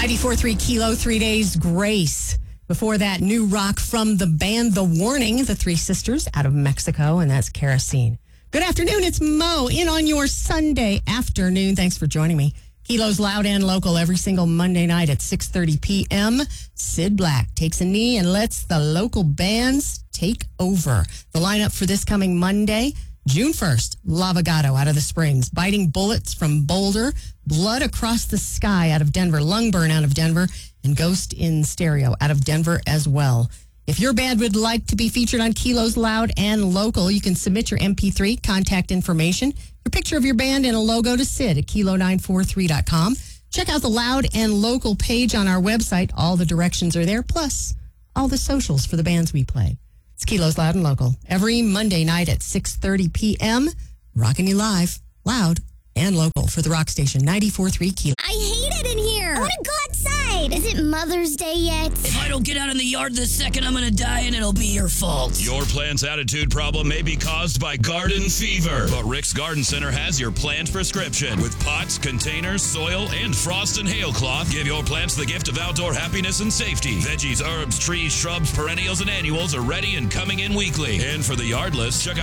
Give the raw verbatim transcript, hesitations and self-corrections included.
ninety-four point three Kilo, Three Days Grace. Before that, new rock from the band The Warning, the Three Sisters out of Mexico, and that's Kerosene. Good afternoon, it's Mo in on your Sunday afternoon. Thanks for joining me. Kilo's Loud and Local every single Monday night at six thirty p.m. Sid Black takes a knee and lets the local bands take over. The lineup for this coming Monday, June first, Lavagato out of the Springs, Biting Bullets from Boulder, Blood Across the Sky out of Denver, Lungburn out of Denver, and Ghost in Stereo out of Denver as well. If your band would like to be featured on Kilo's Loud and Local, you can submit your M P three, contact information, your picture of your band, and a logo to Sid at kilo nine four three dot com. Check out the Loud and Local page on our website. All the directions are there, plus all the socials for the bands we play. It's Kilo's Loud and Local every Monday night at six thirty p.m. Rocking you live, loud, and local for the rock station ninety-four point three Kilo. I hate it in here. I want to go outside. Is it Mother's Day yet? If I don't get out in the yard this second, I'm going to die and it'll be your fault. Your plant's attitude problem may be caused by garden fever, but Rick's Garden Center has your plant prescription. With pots, containers, soil, and frost and hail cloth, give your plants the gift of outdoor happiness and safety. Veggies, herbs, trees, shrubs, perennials, and annuals are ready and coming in weekly. And for the yard list, check out